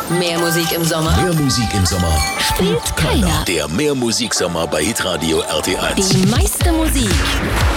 Mehr Musik im Sommer Mehr Musik im Sommer spielt keiner. Der Mehr Musiksommer bei Hitradio RT1. Die meiste Musik